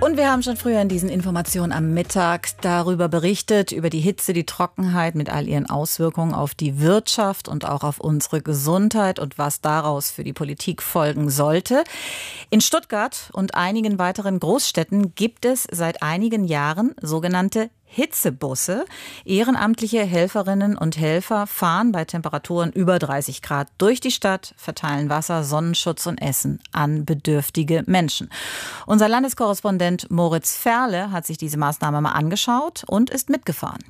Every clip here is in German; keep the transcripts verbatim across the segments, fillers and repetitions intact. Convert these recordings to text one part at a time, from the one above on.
Und wir haben schon früher in diesen Informationen am Mittag darüber berichtet, über die Hitze, die Trockenheit mit all ihren Auswirkungen auf die Wirtschaft und auch auf unsere Gesundheit und was daraus für die Politik folgen sollte. In Stuttgart und einigen weiteren Großstädten gibt es seit einigen Jahren sogenannte Hitzebusse. Ehrenamtliche Helferinnen und Helfer fahren bei Temperaturen über dreißig Grad durch die Stadt, verteilen Wasser, Sonnenschutz und Essen an bedürftige Menschen. Unser Landeskorrespondent Moritz Ferle hat sich diese Maßnahme mal angeschaut und ist mitgefahren.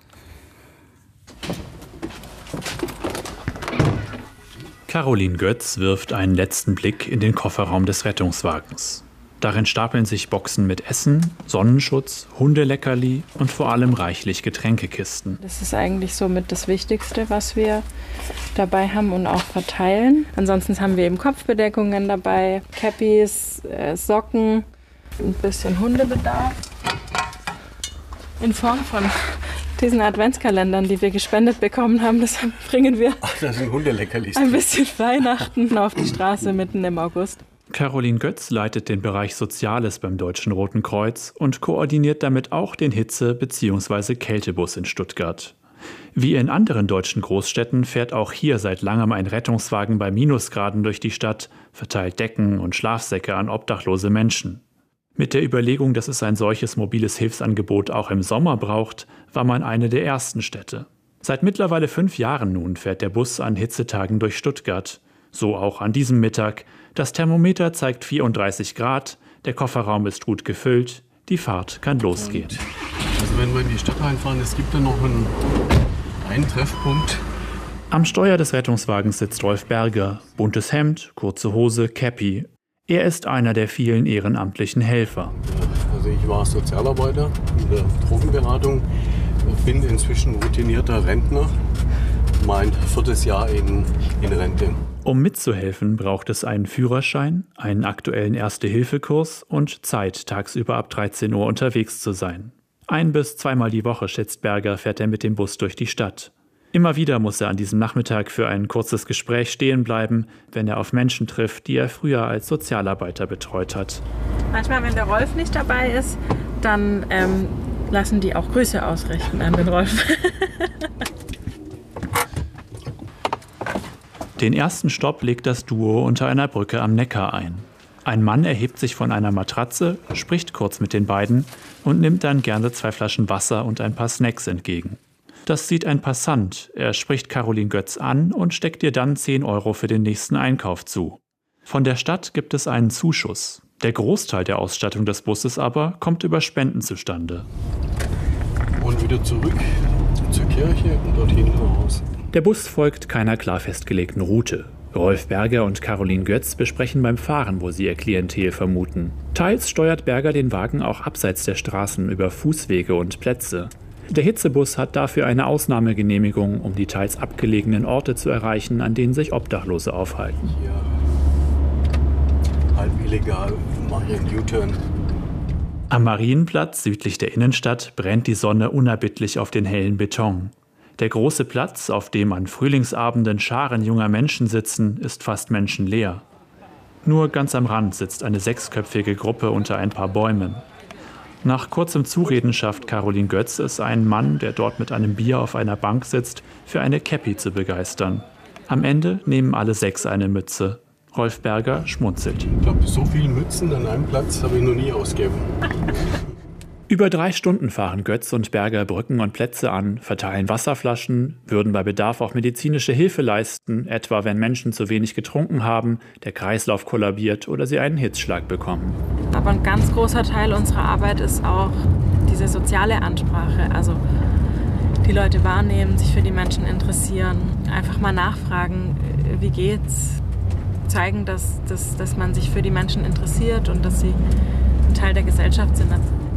Caroline Götz wirft einen letzten Blick in den Kofferraum des Rettungswagens. Darin stapeln sich Boxen mit Essen, Sonnenschutz, Hundeleckerli und vor allem reichlich Getränkekisten. Das ist eigentlich somit das Wichtigste, was wir dabei haben und auch verteilen. Ansonsten haben wir eben Kopfbedeckungen dabei, Cappies, äh, Socken, ein bisschen Hundebedarf. In Form von diesen Adventskalendern, die wir gespendet bekommen haben, das bringen wir Ach, das sind Hundeleckerlis. Ein bisschen Weihnachten auf die Straße mitten im August. Caroline Götz leitet den Bereich Soziales beim Deutschen Roten Kreuz und koordiniert damit auch den Hitze- bzw. Kältebus in Stuttgart. Wie in anderen deutschen Großstädten fährt auch hier seit langem ein Rettungswagen bei Minusgraden durch die Stadt, verteilt Decken und Schlafsäcke an obdachlose Menschen. Mit der Überlegung, dass es ein solches mobiles Hilfsangebot auch im Sommer braucht, war man eine der ersten Städte. Seit mittlerweile fünf Jahren nun fährt der Bus an Hitzetagen durch Stuttgart. So auch an diesem Mittag. Das Thermometer zeigt vierunddreißig Grad, der Kofferraum ist gut gefüllt, die Fahrt kann losgehen. Also wenn wir in die Stadt reinfahren, es gibt da noch einen, einen Treffpunkt. Am Steuer des Rettungswagens sitzt Rolf Berger, buntes Hemd, kurze Hose, Cappy. Er ist einer der vielen ehrenamtlichen Helfer. Also ich war Sozialarbeiter in der Drogenberatung, bin inzwischen routinierter Rentner, mein viertes Jahr in, in Rente. Um mitzuhelfen, braucht es einen Führerschein, einen aktuellen Erste-Hilfe-Kurs und Zeit, tagsüber ab dreizehn Uhr unterwegs zu sein. Ein- bis zweimal die Woche, schätzt Berger, fährt er mit dem Bus durch die Stadt. Immer wieder muss er an diesem Nachmittag für ein kurzes Gespräch stehen bleiben, wenn er auf Menschen trifft, die er früher als Sozialarbeiter betreut hat. Manchmal, wenn der Rolf nicht dabei ist, dann ähm, lassen die auch Grüße ausrichten an den Rolf. Den ersten Stopp legt das Duo unter einer Brücke am Neckar ein. Ein Mann erhebt sich von einer Matratze, spricht kurz mit den beiden und nimmt dann gerne zwei Flaschen Wasser und ein paar Snacks entgegen. Das sieht ein Passant, er spricht Caroline Götz an und steckt ihr dann zehn Euro für den nächsten Einkauf zu. Von der Stadt gibt es einen Zuschuss. Der Großteil der Ausstattung des Busses aber kommt über Spenden zustande. Und wieder zurück zur Kirche und dorthin raus. Der Bus folgt keiner klar festgelegten Route. Rolf Berger und Caroline Götz besprechen beim Fahren, wo sie ihr Klientel vermuten. Teils steuert Berger den Wagen auch abseits der Straßen über Fußwege und Plätze. Der Hitzebus hat dafür eine Ausnahmegenehmigung, um die teils abgelegenen Orte zu erreichen, an denen sich Obdachlose aufhalten. Hier, halb illegal, mache ich einen U-Turn. Am Marienplatz südlich der Innenstadt brennt die Sonne unerbittlich auf den hellen Beton. Der große Platz, auf dem an Frühlingsabenden Scharen junger Menschen sitzen, ist fast menschenleer. Nur ganz am Rand sitzt eine sechsköpfige Gruppe unter ein paar Bäumen. Nach kurzem Zureden schafft Caroline Götz es, einen Mann, der dort mit einem Bier auf einer Bank sitzt, für eine Cappy zu begeistern. Am Ende nehmen alle sechs eine Mütze. Rolf Berger schmunzelt. Ich glaube, so viele Mützen an einem Platz habe ich noch nie ausgegeben. Über drei Stunden fahren Götz und Berger Brücken und Plätze an, verteilen Wasserflaschen, würden bei Bedarf auch medizinische Hilfe leisten, etwa wenn Menschen zu wenig getrunken haben, der Kreislauf kollabiert oder sie einen Hitzschlag bekommen. Aber ein ganz großer Teil unserer Arbeit ist auch diese soziale Ansprache. Also die Leute wahrnehmen, sich für die Menschen interessieren, einfach mal nachfragen, wie geht's, zeigen, dass, dass, dass man sich für die Menschen interessiert und dass sie ein Teil der Gesellschaft sind.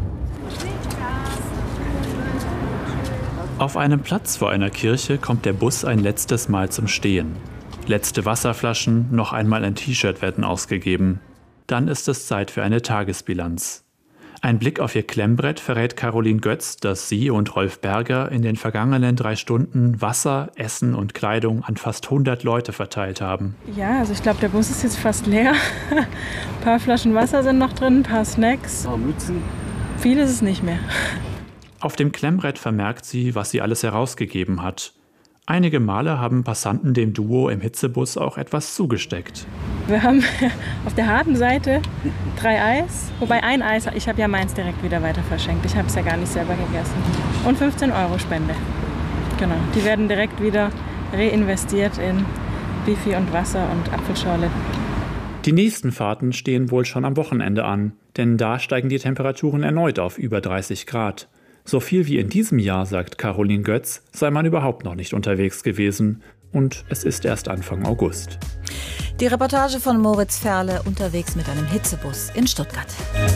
Auf einem Platz vor einer Kirche kommt der Bus ein letztes Mal zum Stehen. Letzte Wasserflaschen, noch einmal ein T-Shirt werden ausgegeben. Dann ist es Zeit für eine Tagesbilanz. Ein Blick auf ihr Klemmbrett verrät Caroline Götz, dass sie und Rolf Berger in den vergangenen drei Stunden Wasser, Essen und Kleidung an fast hundert Leute verteilt haben. Ja, also ich glaube, der Bus ist jetzt fast leer. Ein paar Flaschen Wasser sind noch drin, ein paar Snacks. Ein paar Mützen. Viel ist es nicht mehr. Auf dem Klemmbrett vermerkt sie, was sie alles herausgegeben hat. Einige Male haben Passanten dem Duo im Hitzebus auch etwas zugesteckt. Wir haben auf der harten Seite drei Eis, wobei ein Eis, ich habe ja meins direkt wieder weiter verschenkt. Ich habe es ja gar nicht selber gegessen. Und fünfzehn Euro Spende. Genau, die werden direkt wieder reinvestiert in Bifi und Wasser und Apfelschorle. Die nächsten Fahrten stehen wohl schon am Wochenende an, denn da steigen die Temperaturen erneut auf über dreißig Grad. So viel wie in diesem Jahr, sagt Caroline Götz, sei man überhaupt noch nicht unterwegs gewesen. Und es ist erst Anfang August. Die Reportage von Moritz Ferle unterwegs mit einem Hitzebus in Stuttgart.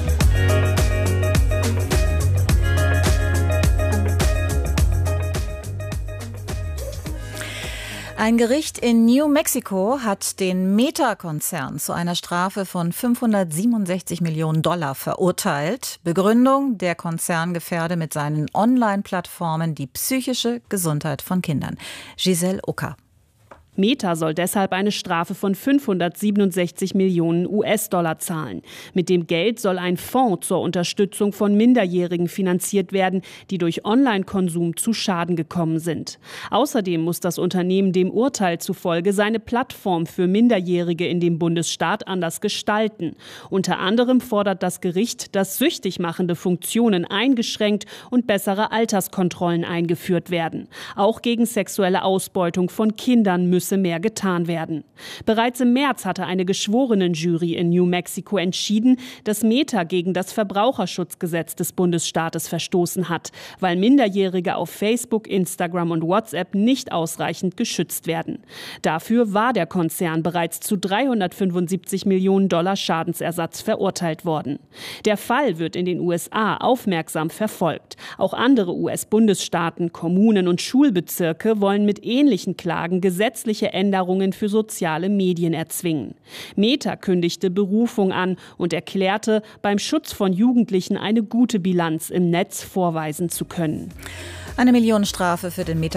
Ein Gericht in New Mexico hat den Meta-Konzern zu einer Strafe von fünfhundertsiebenundsechzig Millionen Dollar verurteilt. Begründung: Der Konzern gefährde mit seinen Online-Plattformen die psychische Gesundheit von Kindern. Giselle Ucker. Meta soll deshalb eine Strafe von fünfhundertsiebenundsechzig Millionen U S-Dollar zahlen. Mit dem Geld soll ein Fonds zur Unterstützung von Minderjährigen finanziert werden, die durch Online-Konsum zu Schaden gekommen sind. Außerdem muss das Unternehmen dem Urteil zufolge seine Plattform für Minderjährige in dem Bundesstaat anders gestalten. Unter anderem fordert das Gericht, dass süchtig machende Funktionen eingeschränkt und bessere Alterskontrollen eingeführt werden. Auch gegen sexuelle Ausbeutung von Kindern müsse mehr getan werden. Bereits im März hatte eine Geschworenenjury in New Mexico entschieden, dass Meta gegen das Verbraucherschutzgesetz des Bundesstaates verstoßen hat, weil Minderjährige auf Facebook, Instagram und WhatsApp nicht ausreichend geschützt werden. Dafür war der Konzern bereits zu dreihundertfünfundsiebzig Millionen Dollar Schadensersatz verurteilt worden. Der Fall wird in den U S A aufmerksam verfolgt. Auch andere U S-Bundesstaaten, Kommunen und Schulbezirke wollen mit ähnlichen Klagen gesetzliche Änderungen für soziale Medien erzwingen. Meta kündigte Berufung an und erklärte, beim Schutz von Jugendlichen eine gute Bilanz im Netz vorweisen zu können. Eine Millionenstrafe für den Meta